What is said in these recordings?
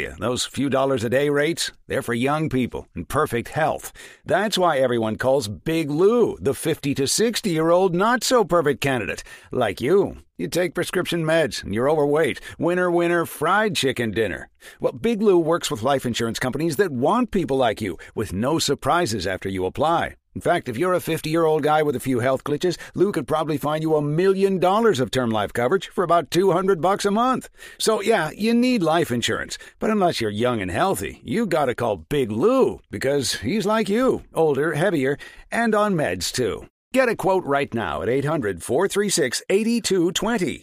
you, those few dollars a day rates, they're for young people in perfect health. That's why everyone calls Big Lou the 50 to 60-year-old not-so-perfect candidate, like you. You take prescription meds and you're overweight. Winner, winner, fried chicken dinner. Well, Big Lou works with life insurance companies that want people like you, with no surprises after you apply. In fact, if you're a 50-year-old guy with a few health glitches, Lou could probably find you $1 million of term life coverage for about $200 a month. So yeah, you need life insurance. But unless you're young and healthy, you gotta call Big Lou, because he's like you, older, heavier, and on meds too. Get a quote right now at 800-436-8220.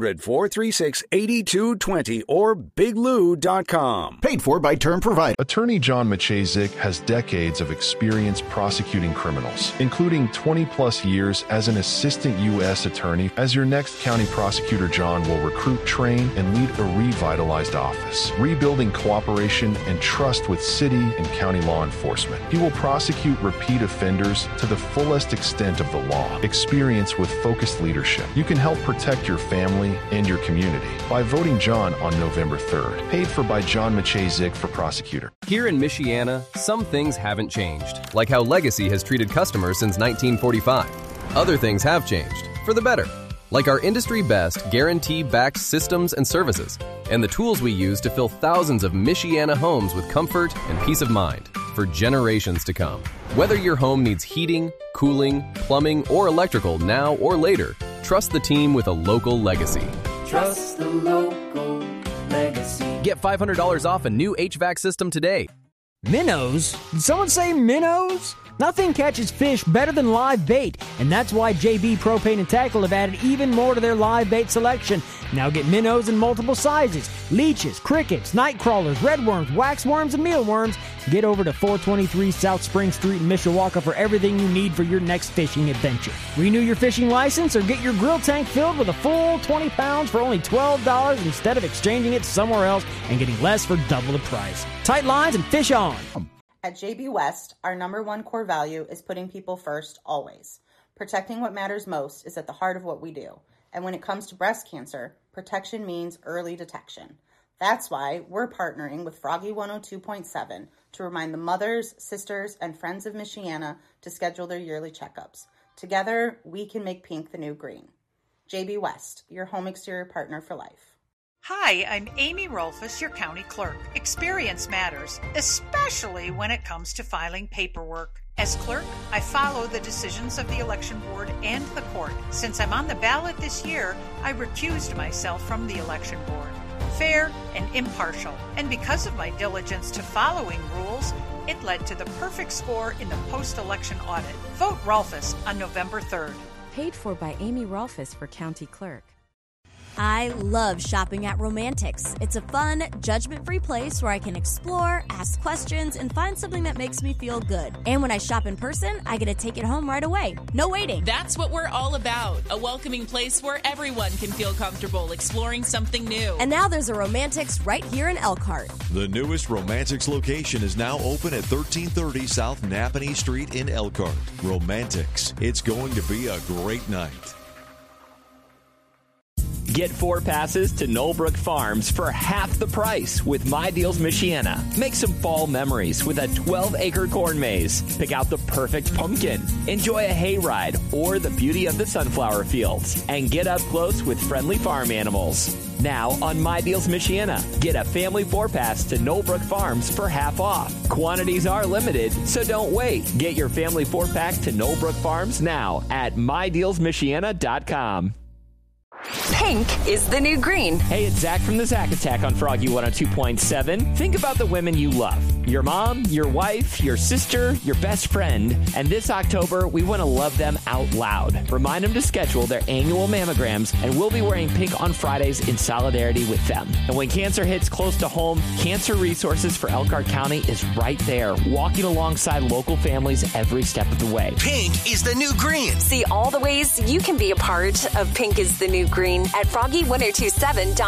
800-436-8220 or biglou.com. Paid for by Term Provider. Attorney John Maciejczyk has decades of experience prosecuting criminals, including 20-plus years as an assistant U.S. attorney. As your next county prosecutor, John will recruit, train, and lead a revitalized office, rebuilding cooperation and trust with city and county law enforcement. He will prosecute repeat offenders to the fullest extent of the law. Experience with focused leadership. You can help protect your family and your community by voting John on November 3rd. Paid for by John Maciejczyk for prosecutor. Here in Michiana, some things haven't changed, like how Legacy has treated customers since 1945. Other things have changed, for the better, like our industry-best guarantee-backed systems and services, and the tools we use to fill thousands of Michiana homes with comfort and peace of mind for generations to come. Whether your home needs heating, cooling, plumbing, or electrical now or later, trust the team with a local Legacy. Trust the local Legacy. Get $500 off a new HVAC system today. Minnows? Did someone say minnows? Nothing catches fish better than live bait, and that's why JB Propane and Tackle have added even more to their live bait selection. Now get minnows in multiple sizes: leeches, crickets, night crawlers, redworms, waxworms, and mealworms. Get over to 423 South Spring Street in Mishawaka for everything you need for your next fishing adventure. Renew your fishing license or get your grill tank filled with a full 20 pounds for only $12 instead of exchanging it somewhere else and getting less for double the price. Tight lines and fish on. At JB West, our number one core value is putting people first always. Protecting what matters most is at the heart of what we do. And when it comes to breast cancer, protection means early detection. That's why we're partnering with Froggy 102.7 to remind the mothers, sisters, and friends of Michiana to schedule their yearly checkups. Together, we can make pink the new green. JB West, your home exterior partner for life. Hi, I'm Amy Rolfus, your county clerk. Experience matters, especially when it comes to filing paperwork. As clerk, I follow the decisions of the election board and the court. Since I'm on the ballot this year, I recused myself from the election board. Fair and impartial. And because of my diligence to following rules, it led to the perfect score in the post-election audit. Vote Rolfus on November 3rd. Paid for by Amy Rolfus for county clerk. I love shopping at Romantics. It's a fun, judgment-free place where I can explore, ask questions, and find something that makes me feel good. And when I shop in person, I get to take it home right away. No waiting. That's what we're all about. A welcoming place where everyone can feel comfortable exploring something new. And now there's a Romantics right here in Elkhart. The newest Romantics location is now open at 1330 South Napanee Street in Elkhart. Romantics. It's going to be a great night. Get 4 passes to Knollbrook Farms for half the price with My Deals Michiana. Make some fall memories with a 12-acre corn maze. Pick out the perfect pumpkin. Enjoy a hayride or the beauty of the sunflower fields. And get up close with friendly farm animals. Now on My Deals Michiana, get a family 4-pass to Knollbrook Farms for half off. Quantities are limited, so don't wait. Get your family 4-pack to Knollbrook Farms now at MyDealsMichiana.com. Pink is the new green. Hey, it's Zach from the Zach Attack on Froggy 102.7. Think about the women you love. Your mom, your wife, your sister, your best friend. And this October, we want to love them out loud. Remind them to schedule their annual mammograms, and we'll be wearing pink on Fridays in solidarity with them. And when cancer hits close to home, Cancer Resources for Elkhart County is right there, walking alongside local families every step of the way. Pink is the new green. See all the ways you can be a part of Pink is the new green at Froggy1027.com.